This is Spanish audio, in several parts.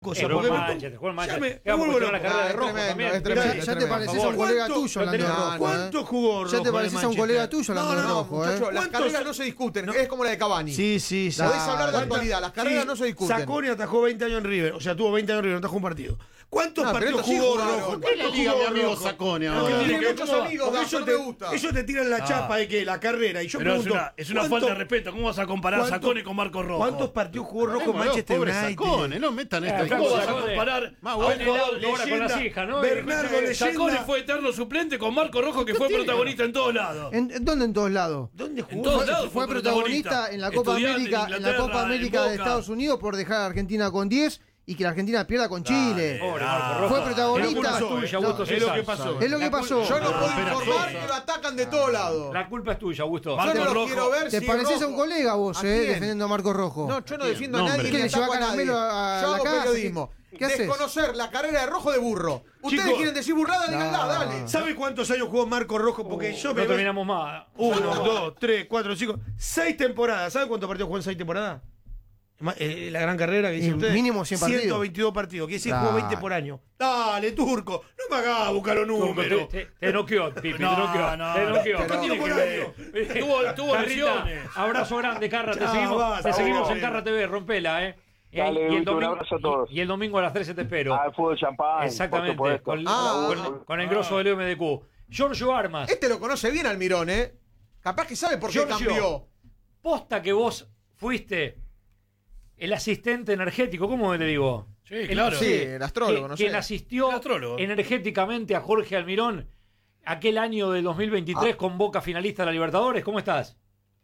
cosa. Jugó el Manchester. Me vuelvo loco. La carrera de Rojo también. Ya te pareces a un colega tuyo hablando de Rojo. ¿Cuánto jugó Rojo? Ya te pareces a un colega tuyo hablando de Rojo. Muchachos, las carreras no se discuten. Es como la de Cavani. Sí. Podés hablar de actualidad. Las carreras no se discuten. Saconi atajó 20 años en River. O sea, tuvo 20 años en River, no atajó un partido. ¿Cuántos partidos jugó Rojo? ¿Qué le diga a mi amigo Saconi ahora? Tiene muchos amigos, eso te gusta. Ellos te tiran la chapa de que la carrera. Y yo Pero pregunto, es una falta de respeto. ¿Cómo vas a comparar a Saconi con Marco Rojo? ¿Cuántos partidos jugó Rojo en Manchester United? Saconi, no metan esta ¿Cómo vas a cosa. comparar Más a bueno. un helado de ahora con las hijas, no? Bernardo Leyenda. Saconi fue eterno suplente con Marco Rojo, que fue protagonista en todos lados. ¿Dónde en todos lados? ¿Dónde jugó? En todos lados Fue protagonista en la Copa Estudiante América, en en la Copa Inglaterra, América en de Boca. Estados Unidos por dejar a Argentina con 10 y que la Argentina pierda con Chile. Pobre Marco Rojo. Fue protagonista. Es lo que pasó. Es lo que pasó. Yo no puedo Espera, informar sí. que lo atacan de todos lados. La culpa es tuya, Augusto. Yo Marco no lo Rojo. quiero ver. Te si pareces es a un rojo. colega vos, ¿A quién? defendiendo a Marco Rojo. No, yo no defiendo a Nombre. nadie. ¿Qué ni le lleva ataco a caramelo nadie. a Yo la hago casa? periodismo. ¿Qué haces? Desconocer la carrera de Rojo de burro. Ustedes Chicos, quieren decir burrada, díganla, dale. ¿Sabe cuántos años jugó Marco Rojo? Porque yo me No terminamos más. 1, 2, 3, 4, 5, 6 temporadas. ¿Sabe cuántos partidos jugó en 6 temporadas? La gran carrera que dice Y usted. mínimo 100 partidos. 122 partidos. Que decir, Claro. jugó 20 por año. Dale, Turco. No me hagas buscar los números. Te noqueó, Pipi, te noqueó. no, Te noqueó. ¿qué tiene que ver? Tuvo Carrita, lesiones. abrazo grande, Carra. Te Chao, seguimos, basta, te seguimos basta. en Carra TV. Rompela, Dale, y el Víctor, un domingo, abrazo a todos. y el domingo a las 13 te espero. Al fútbol champán. Exactamente, por supuesto. con el grosso del MDQ. Giorgio Armas, Este lo conoce bien Almirón, ¿eh? Capaz que sabe por qué Giorgio. cambió. posta que vos fuiste el asistente energético, ¿cómo le digo? Sí, claro. Sí, el astrólogo, no sé. Quien asistió El astrólogo. energéticamente a Jorge Almirón aquel año del 2023 con Boca finalista de la Libertadores. ¿Cómo estás?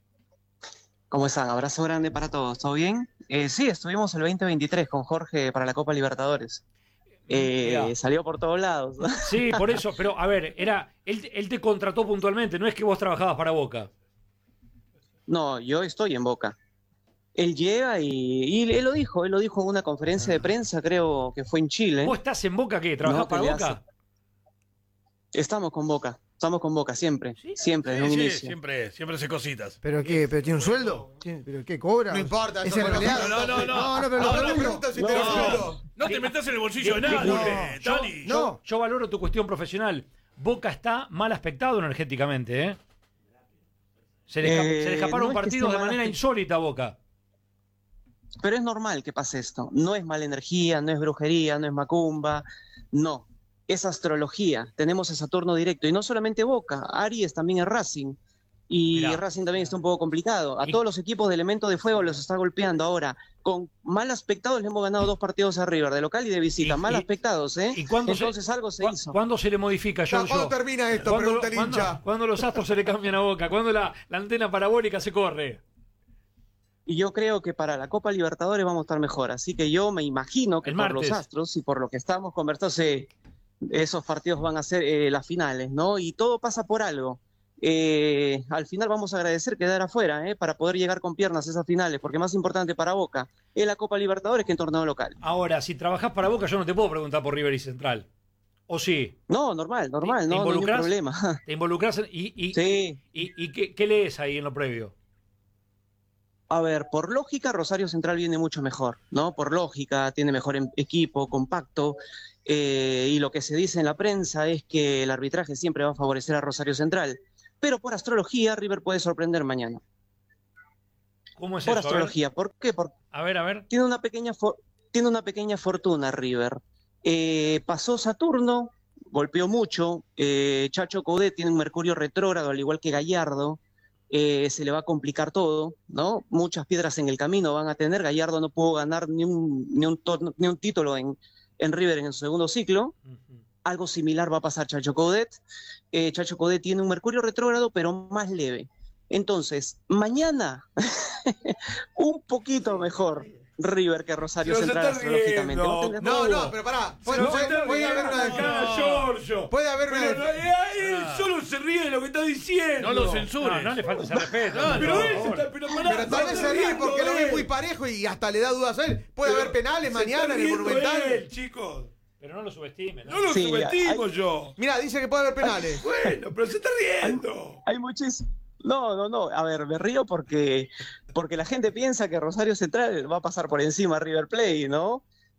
¿Cómo están? Abrazo grande para todos. ¿Todo bien? Sí, estuvimos el 2023 con Jorge para la Copa Libertadores. Mirá. Salió por todos lados. Sí, por eso, pero a ver, él te contrató puntualmente, no es que vos trabajabas para Boca. No, yo estoy en Boca. Él llega y él lo dijo en una conferencia de prensa, creo que fue en Chile. ¿Vos estás en Boca qué? ¿Trabajás No, que para le Boca? Estamos con Boca siempre, siempre, desde un Sí, inicio. siempre hace cositas. ¿Pero qué? ¿Pero tiene un sueldo? ¿Pero qué cobra? No importa, ¿Es eso no lo empleado? preguntas. No, pero lo Ahora pregunto. pregunta si te lo juro. No te metas en el bolsillo de nadie, Disculpe, Tali. yo valoro tu cuestión profesional. Boca está mal aspectado energéticamente, ¿eh? Se le escaparon no es que partidos esté de mal manera insólita a Boca. Pero es normal que pase esto. No es mala energía, no es brujería, no es macumba, no. Es astrología. Tenemos a Saturno directo. Y no solamente Boca, Aries también es Racing. Y Mirá. Racing también está un poco complicado. A Y- todos los equipos de elemento de fuego los está golpeando ahora. Con mal aspectados le hemos ganado 2 partidos a River, de local y de visita. Y- mal y- aspectados, ¿eh? ¿Y cuándo Entonces algo se hizo. ¿Cuándo se le modifica, Giorgio? ¿Cuándo termina esto? ¿Cuándo- Pregunta el cuándo- hincha. ¿Cuándo los astros se le cambian a Boca? ¿Cuándo la antena parabólica se corre? Y yo creo que para la Copa Libertadores vamos a estar mejor. Así que yo me imagino que El por martes. los astros y por lo que estamos conversando, esos partidos van a ser las finales, ¿no? Y todo pasa por algo. Al final vamos a agradecer quedar afuera, para poder llegar con piernas a esas finales, porque más importante para Boca es la Copa Libertadores que el torneo local. Ahora, si trabajás para Boca, yo no te puedo preguntar por River y Central. ¿O sí? No, normal, ¿Te no hay ningún involucrás? problema. ¿Te involucras y Sí. qué lees ahí en lo previo? A ver, por lógica, Rosario Central viene mucho mejor, ¿no? Por lógica, tiene mejor equipo, compacto, y lo que se dice en la prensa es que el arbitraje siempre va a favorecer a Rosario Central. Pero por astrología, River puede sorprender mañana. ¿Cómo es Por eso? astrología, ¿por qué? Porque A ver. tiene una pequeña fortuna River. Pasó Saturno, golpeó mucho, Chacho Coudet tiene un Mercurio retrógrado, al igual que Gallardo. Se le va a complicar todo, ¿no? Muchas piedras en el camino van a tener. Gallardo no pudo ganar ni un título en River en su segundo ciclo. Algo similar va a pasar Chacho Coudet. Chacho Coudet tiene un Mercurio retrógrado, pero más leve. Entonces, mañana, un poquito mejor River que Rosario Pero se Central está astrológicamente. riendo. Vos tenés No, todo. no, pero pará. Puede haber una Giorgio. Puede haber una Él solo se ríe de lo que está diciendo. No lo censures. No le falta ese respeto. Pero él por se favor. está. Pero pará, Pero tal vez se ríe porque lo ve muy parejo y hasta le da dudas a él. Puede haber penales mañana en el Monumental. Chicos. Pero no lo subestimes, ¿no? No lo Sí, subestimo yo. Mira, dice que puede haber penales. Bueno, pero se está riendo. Hay muchísimo. No. A ver, me río porque la gente piensa que Rosario Central va a pasar por encima a River Plate, ¿no?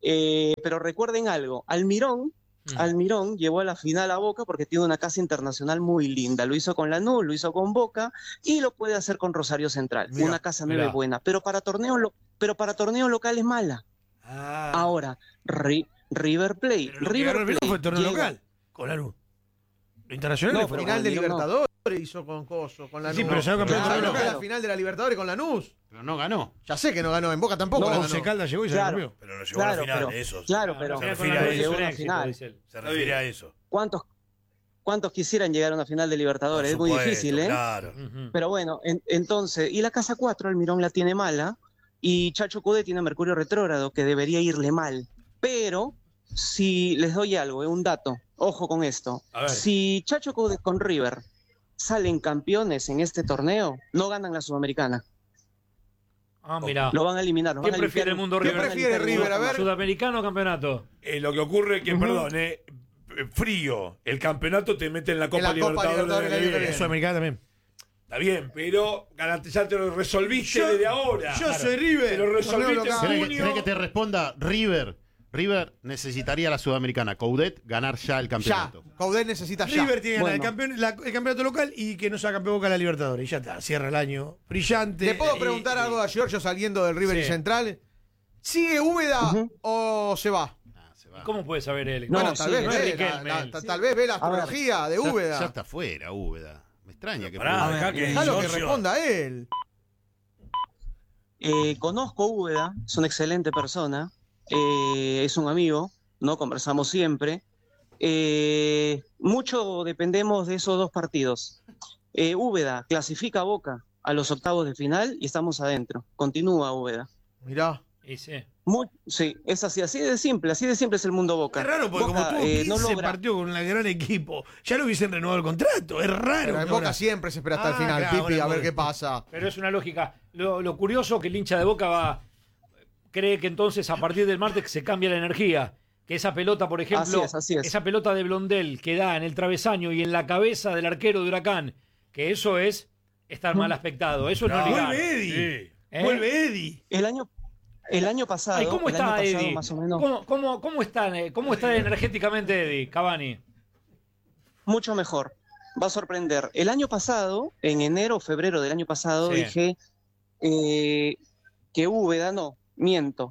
Pero recuerden algo, Almirón llevó a la final a Boca porque tiene una casa internacional muy linda. Lo hizo con Lanús, lo hizo con Boca y lo puede hacer con Rosario Central. Mirá, una casa nueva y buena, pero para torneo local es mala. Ahora, River Plate. Pero lo que ganó el Mirón fue el torneo local, con Lanús. Lo internacional No, fue final de Almirón no. Libertadores hizo con Coso, con Lanús. Sí, pero salió campeón Claro, local. la final de la Libertadores con Lanús. Pero no ganó. Ya sé que no ganó, en Boca tampoco No, la Once ganó. Caldas llegó y se Claro. campeón. Pero lo llevó a la final, pero, eso. claro, pero se refiere a pero eso. llegó a un una éxito, final. dice él. Se refiere a eso. ¿Cuántos quisieran llegar a una final de Libertadores? Es Por muy supuesto, difícil, ¿eh? Claro. Ujú. Pero bueno, entonces, y la casa 4, Almirón la tiene mala, y Chacho Coudet tiene Mercurio retrógrado, que debería irle mal. Pero, si les doy algo, un dato, ojo con esto. A ver. Si Chacho Coudet con River salen campeones en este torneo, no ganan la Sudamericana. Ah, mira. Lo van a eliminar. Lo ¿Quién van a prefiere limpiar. el mundo ¿Qué River? prefiere River? A ver. ¿Sudamericano o campeonato? Lo que ocurre es que, perdón, frío. El campeonato te mete en la Copa Libertadores. el año que viene. Sudamericana también. Está bien, pero ya te lo resolviste desde ahora. Yo soy River. Te lo resolviste en Torneo ¿Querés junio. que te responda River? River necesitaría la Sudamericana. Coudet ganar ya el Ya. campeonato. Coudet necesita ya. River tiene Bueno. el campeonato local y que no sea campeón Boca de la Libertadores. Y ya está, cierra el año. Brillante. ¿Le puedo preguntar algo a Giorgio saliendo del River Sí. y Central? ¿Sigue Úbeda Ujú. o se va? Ah, se va. ¿Cómo puede saber él? No, Bueno, sí, tal vez no es ve, Riquelme, él. tal vez ve la A ver. astrología de Ya Úbeda. está fuera, Úbeda. Me extraña que Pará, pueda- dejá que Dejalo que Giorgio- responda él. Conozco a Úbeda, es una excelente persona, es un amigo, ¿no? Conversamos siempre. Mucho dependemos de esos dos partidos. Úbeda clasifica a Boca a los octavos de final y estamos adentro. Continúa Úbeda. Mirá. Y sí. Sí, es así de simple es el mundo Boca. Es raro porque Boca, como tuvo 15 no logra. partidos con un gran equipo, ya lo hubiesen renovado el contrato. Es raro. Pero en que Boca ahora- siempre se espera hasta el Ah, final, claro, Pipi, ahora a ver puede. qué pasa. Pero es una lógica. Lo curioso que el hincha de Boca cree que entonces a partir del martes se cambia la energía. Que esa pelota, por ejemplo, Así es. esa pelota de Blondel que da en el travesaño y en la cabeza del arquero de Huracán, que eso es estar mal aspectado. Eso es no ligar. Vuelve Eddie. ¿Eh? Vuelve Eddie. El año pasado. Ay, ¿cómo el año está pasado, Eddie? más o menos, ¿Cómo está energéticamente Eddie, Cavani? mucho mejor. Va a sorprender. El año pasado, en enero o febrero del año pasado, Sí. dije que Úbeda, no, miento.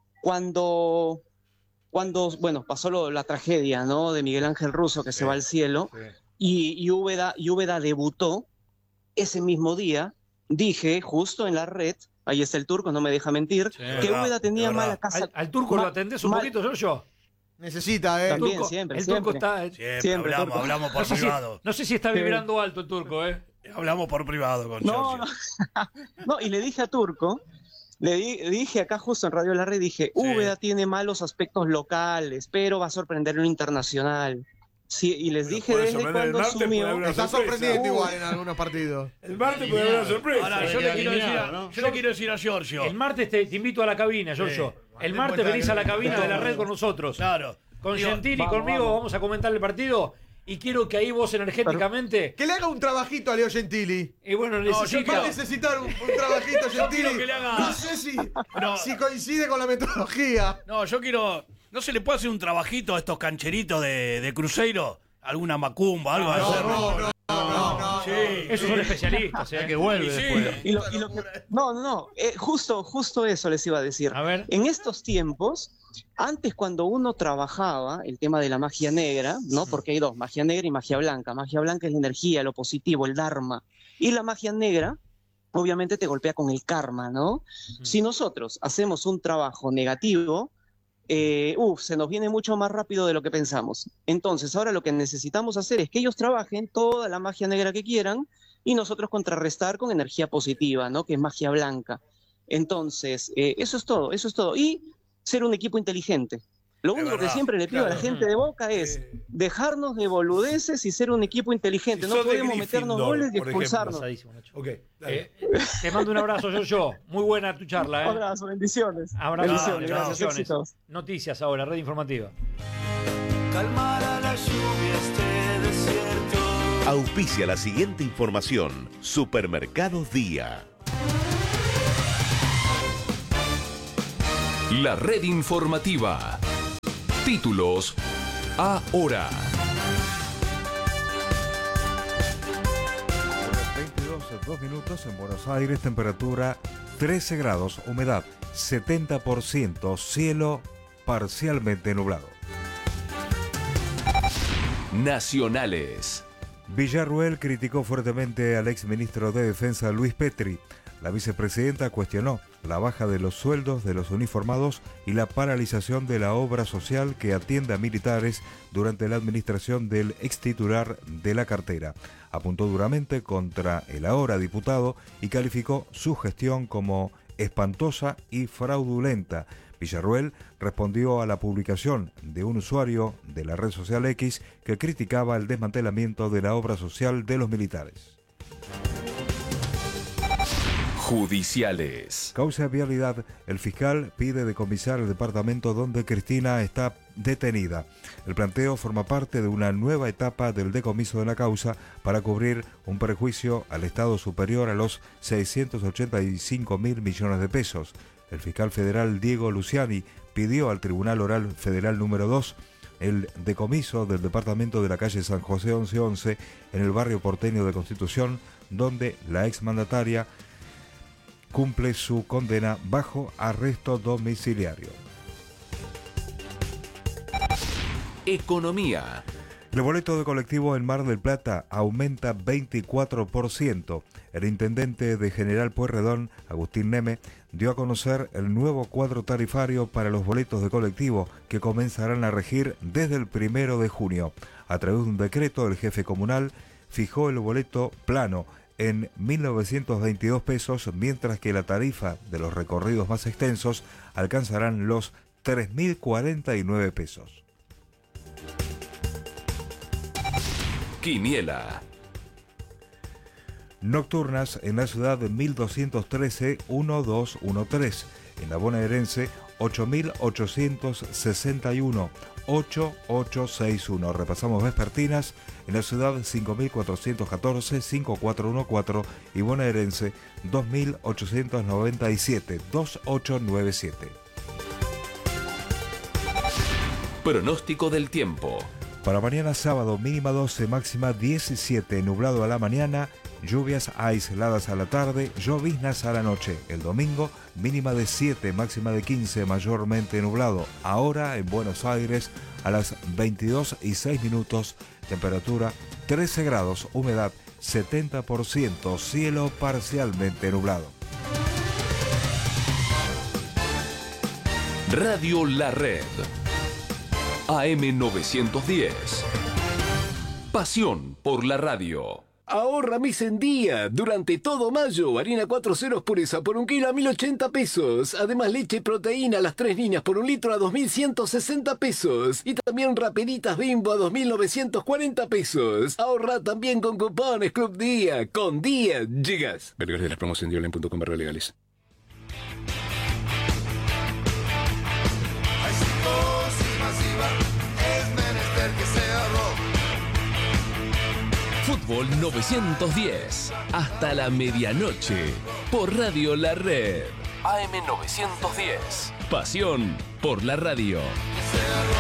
Cuando bueno, pasó la tragedia, ¿no? De Miguel Ángel Russo que se va al cielo y Úbeda debutó ese mismo día. Dije justo en la red, ahí está el turco, no me deja mentir, Sí. que verdad, Úbeda tenía es verdad. mala casa. ¿Al turco lo atendés un mal- poquito, Giorgio? Necesita, El También, turco, siempre, el turco siempre. está. Siempre, Turco. hablamos por privado. No sé si está vibrando alto el turco, ¿eh? Hablamos por privado con No, Giorgio. No, y le dije a Turco, dije acá justo en Radio La Red, dije, Úbeda tiene malos aspectos locales, pero va a sorprender en lo internacional. Sí, y les Pero dije puede desde sorprender el cuando martes, puede asumió. haber una Está sorpresa. sorprendiendo igual en algunos partidos. El martes puede haber una sorpresa. Ahora, yo le quiero decir Eliminado, ¿no? yo le quiero decir a Giorgio. El martes te invito a la cabina, Giorgio. El martes venís a la cabina de la red con nosotros. Claro. Con Digo, Gentili y vamos, conmigo vamos. vamos a comentar el partido. Y quiero que ahí vos energéticamente. Que le haga un trabajito a Leo Gentili. Y bueno, yo necesito. Va a necesitar un trabajito, Yo Gentili. quiero que le haga- No sé si No. coincide con la metodología. No, yo quiero. ¿No se le puede hacer un trabajito a estos cancheritos de Cruzeiro? ¿Alguna macumba, algo de eso? No. Sí. Esos son especialistas, Ya ¿eh? que vuelve Y sí. después. Y lo que- no, justo eso les iba a decir. A ver. En estos tiempos, antes cuando uno trabajaba el tema de la magia negra, ¿no? Porque hay dos, magia negra y magia blanca. Magia blanca es la energía, lo positivo, el dharma. Y la magia negra, obviamente te golpea con el karma, ¿no? Si nosotros hacemos un trabajo negativo, se nos viene mucho más rápido de lo que pensamos. Entonces, ahora lo que necesitamos hacer es que ellos trabajen toda la magia negra que quieran y nosotros contrarrestar con energía positiva, ¿no? Que es magia blanca. Entonces, eso es todo. Y ser un equipo inteligente. Lo único que verdad, siempre le pido a la gente de Boca es dejarnos de boludeces y ser un equipo inteligente. Si No sos de podemos meternos Gryffindor, goles y por ejemplo. expulsarnos. Pasadísimo, Nacho. Ok, dale. Te mando un abrazo, Giorgio. Muy buena tu charla, Un ¿eh? abrazo, bendiciones. Abrazo. Bendiciones, Chao, gracias, chao. éxitos. Noticias ahora, red informativa. Auspicia la siguiente información. Supermercados Día. La red informativa. Títulos ahora. 22 minutos en Buenos Aires, temperatura 13 grados, humedad 70%, cielo parcialmente nublado. Nacionales. Villarruel criticó fuertemente al exministro de Defensa Luis Petri. La vicepresidenta cuestionó la baja de los sueldos de los uniformados y la paralización de la obra social que atiende a militares durante la administración del extitular de la cartera. Apuntó duramente contra el ahora diputado y calificó su gestión como espantosa y fraudulenta. Villarruel respondió a la publicación de un usuario de la red social X que criticaba el desmantelamiento de la obra social de los militares. Judiciales. Causa de vialidad, el fiscal pide decomisar el departamento donde Cristina está detenida. El planteo forma parte de una nueva etapa del decomiso de la causa para cubrir un perjuicio al Estado superior a los 685.000 millones de pesos. El fiscal federal Diego Luciani pidió al Tribunal Oral Federal número 2 el decomiso del departamento de la calle San José 1111 en el barrio porteño de Constitución, donde la exmandataria cumple su condena bajo arresto domiciliario. Economía. El boleto de colectivo en Mar del Plata aumenta 24%. El intendente de General Pueyrredón, Agustín Neme, dio a conocer el nuevo cuadro tarifario para los boletos de colectivo que comenzarán a regir desde el 1 de junio. A través de un decreto, el jefe comunal fijó el boleto plano en 1.922 pesos, mientras que la tarifa de los recorridos más extensos alcanzarán los 3.049 pesos. Quiniela. Nocturnas en la ciudad de 1213-1213, en la bonaerense 8861 8861. Repasamos vespertinas en la ciudad 5414-5414 y bonaerense 2897-2897. Pronóstico del tiempo. Para mañana sábado, mínima 12, máxima 17, nublado a la mañana, lluvias aisladas a la tarde, lloviznas a la noche. El domingo, mínima de 7, máxima de 15, mayormente nublado. Ahora en Buenos Aires, a las 22:06, temperatura 13 grados, humedad 70%, cielo parcialmente nublado. Radio La Red. AM910. Pasión por la radio. Ahorra mes en día. Durante todo mayo, harina 4 ceros pureza por 1 kilo a 1.080 pesos. Además, leche y proteína a las 3 líneas por 1 litro a 2.160 pesos. Y también rapeditas Bimbo a 2.940 pesos. Ahorra también con cupones Club Día. Con Día llegas. Vergas de las promos en diolen.com/legales. Fútbol 910. Hasta la medianoche. Por Radio La Red. AM910. Pasión por la radio.